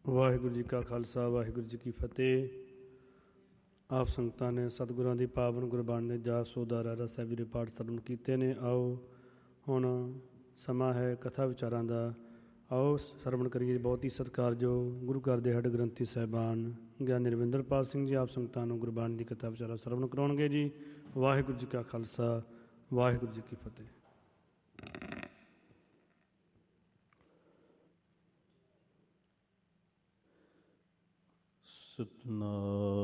ਵਾਹਿਗੁਰੂ ਜੀ ਕਾ ਖਾਲਸਾ ਵਾਹਿਗੁਰੂ ਜੀ ਕੀ ਫਤਿਹ। ਆਪ ਸੰਗਤਾਂ ਨੇ ਸਤਿਗੁਰਾਂ ਦੀ ਪਾਵਨ ਗੁਰਬਾਣੀ ਦੇ ਜਾਪ ਸੋਦਾ ਰਹਿਰਾ ਸਾਹਿਬ ਜੀ ਦੇ ਪਾਠ ਸਰਵਣ ਕੀਤੇ ਨੇ। ਆਓ ਹੁਣ ਸਮਾਂ ਹੈ ਕਥਾ ਵਿਚਾਰਾਂ ਦਾ। ਆਓ ਸਰਵਣ ਕਰੀਏ। ਬਹੁਤ ਹੀ ਸਤਿਕਾਰਯੋਗ ਗੁਰੂ ਘਰ ਦੇ ਹੈੱਡ ਗ੍ਰੰਥੀ ਸਾਹਿਬਾਨ ਗਿਆਨੀ ਰਵਿੰਦਰਪਾਲ ਸਿੰਘ ਜੀ ਆਪ ਸੰਗਤਾਂ ਨੂੰ ਗੁਰਬਾਣੀ ਦੀ ਕਥਾ ਵਿਚਾਰਾ ਸਰਵਣ ਕਰਾਉਣਗੇ ਜੀ। ਵਾਹਿਗੁਰੂ ਜੀ ਕਾ ਖਾਲਸਾ ਵਾਹਿਗੁਰੂ ਜੀ ਕੀ ਫਤਿਹ। ਸਤਨਾਮ